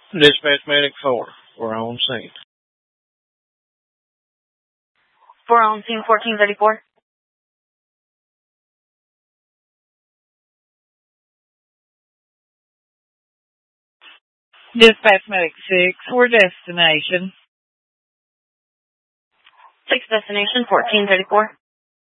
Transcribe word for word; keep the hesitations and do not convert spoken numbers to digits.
Dispatch medic four. We're on scene. We're on scene fourteen thirty-four. Dispatch medic six. We're destination. Six destination fourteen thirty-four.